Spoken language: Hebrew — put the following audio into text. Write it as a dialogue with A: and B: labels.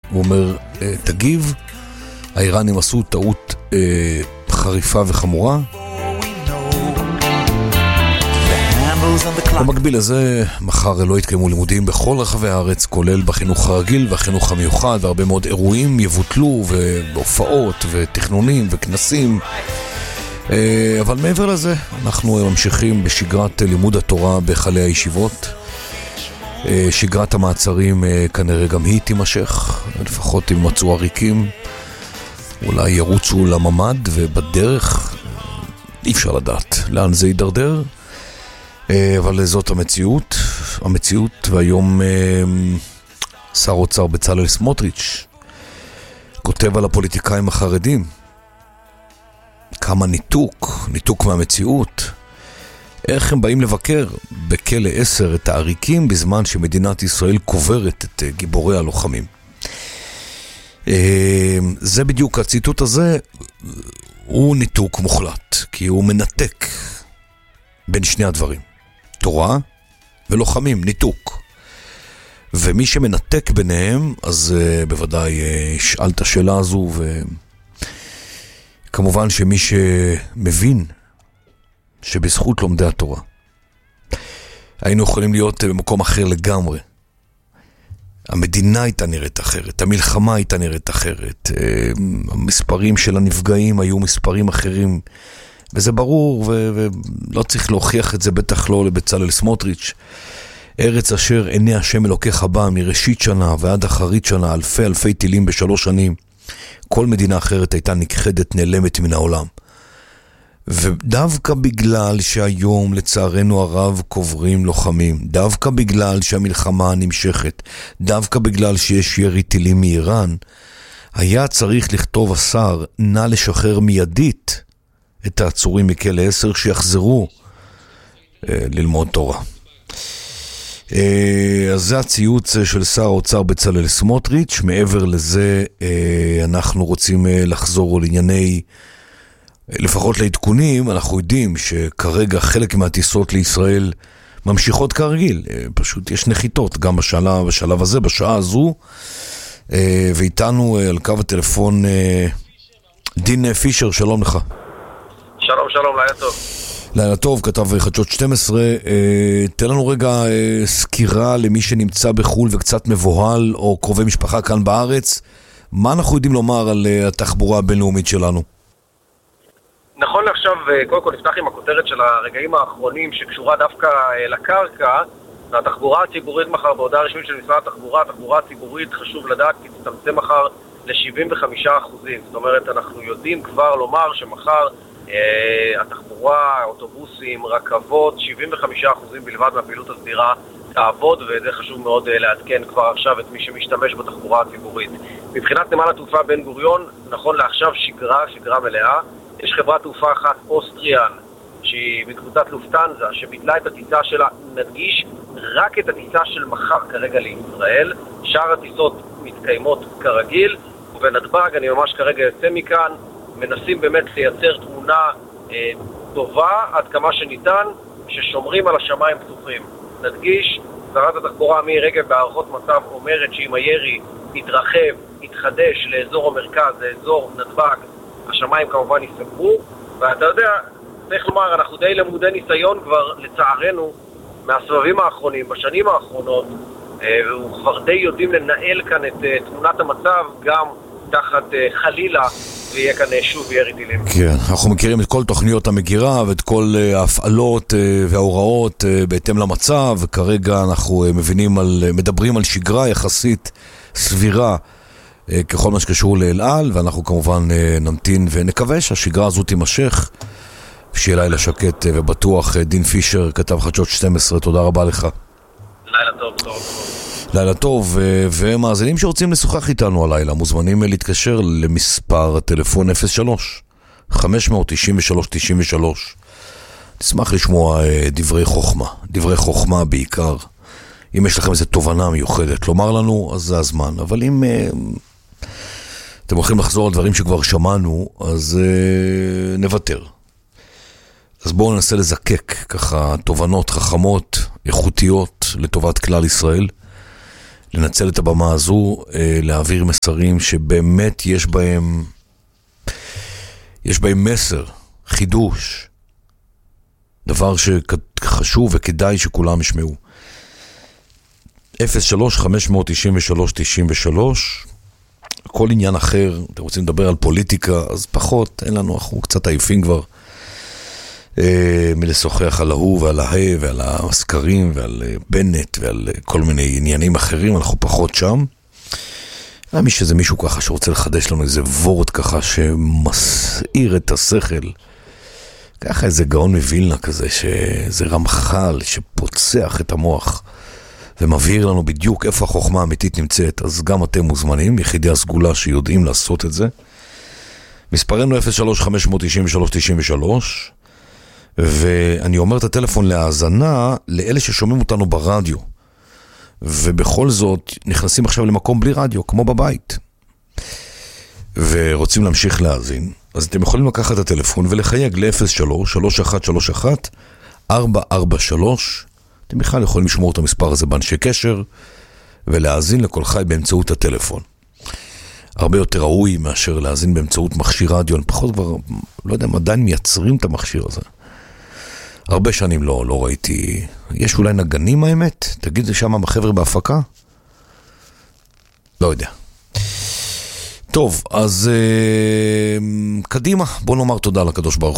A: הוא אומר, תגיב, האיראנים עשו טעות חריפה וחמורה. במקביל לזה, מחר לא יתקיימו לימודים בכל רחבי הארץ, כולל בחינוך הרגיל והחינוך המיוחד, והרבה מאוד אירועים יבוטלו, ובהופעות ותכנונים וכנסים. אבל מעבר לזה, אנחנו ממשיכים בשגרת לימוד התורה בחלי הישיבות. שגרת המעצרים כנראה גם היא תימשך, לפחות אם מצאו עריקים, אולי ירוצו לממד, ובדרך אי אפשר לדעת לאן זה יידרדר. אבל זאת המציאות, והיום שר אוצר בצלאל סמוטריץ' כותב על הפוליטיקאים החרדים, כמה ניתוק מהמציאות, איך הם באים לבקר בכלא 10 את העריקים בזמן שמדינת ישראל קוברת את גיבורי הלוחמים. זה בדיוק, הציטוט הזה הוא ניתוק מוחלט, כי הוא מנתק בין שני הדברים, תורה ולוחמים, ניתוק. ומי שמנתק ביניהם, אז בוודאי ישאל את השאלה הזו, וכמובן שמי שמבין שבזכות לומדי התורה היינו יכולים להיות במקום אחר לגמרי, המדינה הייתה נראית אחרת, המלחמה הייתה נראית אחרת, המספרים של הנפגעים היו מספרים אחרים, וזה ברור, ולא צריך להוכיח את זה, בטח לא לבצלאל סמוטריץ'. ארץ אשר עיני השם אלוקיך בה, מראשית שנה ועד אחרית שנה, אלפי טילים ב3 שנים. כל מדינה אחרת הייתה נכחדת, נעלמת מן העולם. ודווקא בגלל שהיום לצערנו הרב קוברים לוחמים, דווקא בגלל שהמלחמה נמשכת, דווקא בגלל שיש ירי טילים מאיראן, היה צריך לכתוב השר, נא לשחרר מיידית את העצורים מכלא 10 שיחזרו ללמוד תורה. אז זה הציוץ של שר האוצר בצלאל סמוטריץ'. מעבר לזה אנחנו רוצים לחזור לענייני, לפחות לעדכונים. אנחנו יודעים שכרגע חלק מהטיסות לישראל ממשיכות כרגיל, פשוט יש נחיתות גם בשלב הזה, בשעה הזו, ואיתנו על קו הטלפון דין פישר, שלום לך.
B: שלום, לילה טוב.
A: לילה טוב, כתב חדשות 12. תן לנו רגע סקירה למי שנמצא בחול וקצת מבוהל, או קרובי משפחה כאן בארץ. מה אנחנו יודעים לומר על התחבורה הבינלאומית שלנו?
B: נכון לעכשיו, קודם כל נפתח עם הכותרת של הרגעים האחרונים שקשורה דווקא לקרקע. התחבורה הציבורית מחר, בהודעה רשמית של משרד התחבורה, התחבורה הציבורית, חשוב לדעת, תצטמצם מחר ל-75%. זאת אומרת, אנחנו יודעים כבר לומר שמחר התחבורה, אוטובוסים, רכבות, 75% בלבד מהפעילות הסדירה תעבוד, וזה חשוב מאוד לעדכן כבר עכשיו את מי שמשתמש בתחבורה הציבורית. מבחינת נמל התעופה בן גוריון, נכון לעכשיו שגרה מלאה. יש חברת תעופה אחת, אוסטריאן, שהיא מקבוצת לופטנזה, שביטלה את הטיסה שלה, נדגיש רק את הטיסה של מחר כרגע לישראל. שאר הטיסות מתקיימות כרגיל, ובנתב"ג אני ממש כרגע יוצא מכאן, מנסים באמת לייצר תמונה טובה עד כמה שניתן, ששומרים על השמיים פתוחים. נדגיש, שרת התחבורה מירי רגב בהערכות מצב אומרת שאם הירי יתרחב, יתחדש לאזור המרכז, לאזור נתב"ג, השמיים כמובן יסגרו. ואתה יודע, צריך לומר, אנחנו די למודי ניסיון כבר לצערנו מהסבבים האחרונים, בשנים האחרונות, וכבר די יודעים לנהל כאן את תמונת המצב, גם תחת חלילה ויהיה כאן שוב ירי טילים.
A: כן, אנחנו מכירים את כל תוכניות המגירה ואת כל ההפעלות וההוראות בהתאם למצב, וכרגע אנחנו מדברים על שגרה יחסית סבירה ככל מה שקשור לאל-על, ואנחנו כמובן נמתין ונקווה שהשגרה הזו תימשך, שיהיה לילה שקט ובטוח. דין פישר, כתב חדשות 12, תודה רבה לך.
B: לילה טוב, טוב.
A: לילה טוב, ומאזינים שרוצים לשוחח איתנו הלילה מוזמנים להתקשר למספר הטלפון 03-593-93. נשמח לשמוע דברי חוכמה בעיקר. אם יש לכם איזו תובנה מיוחדת לומר לנו, אז זה הזמן. אבל אם אתם הולכים לחזור על דברים שכבר שמענו, אז נוותר. אז בואו ננסה לזקק ככה תובנות חכמות, איכותיות, לטובת כלל ישראל. לנצל את הבמה הזו, להעביר מסרים שבאמת יש בהם מסר, חידוש, דבר שחשוב וכדאי שכולם ישמעו. 03-593-93-93, כל עניין אחר, אתם רוצים לדבר על פוליטיקה, אז פחות, אין לנו, אנחנו קצת עייפים כבר מלשוחח על ההוא ועל ההא ועל הסקרים ועל בנט ועל כל מיני עניינים אחרים, אנחנו פחות שם. מי שזה מישהו ככה שרוצה לחדש לנו איזה וורד ככה שמסעיר את השכל, ככה איזה גאון מבילנה כזה, שזה רמח"ל שפוצח את המוח ומבהיר לנו בדיוק איפה החוכמה האמיתית נמצאת, אז גם אתם מוזמנים, יחידי הסגולה שיודעים לעשות את זה. מספרנו 03-593-93, ואני אומר את הטלפון להאזנה לאלה ששומעים אותנו ברדיו, ובכל זאת נכנסים עכשיו למקום בלי רדיו, כמו בבית, ורוצים להמשיך להאזין, אז אתם יכולים לקחת את הטלפון ולחייג ל-03-3131-443, אתם בכלל יכולים לשמור את המספר הזה באנשי קשר, ולהאזין לכל חי באמצעות הטלפון. הרבה יותר ראוי מאשר להאזין באמצעות מכשיר רדיו, אני פחות כבר, לא יודע, עדיין מייצרים את המכשיר הזה. הרבה שנים לא ראיתי, יש אולי נגנים האמת? תגיד זה שם החבר'ה בהפקה? לא יודע. טוב, אז קדימה, בוא נאמר תודה לקדוש ברוך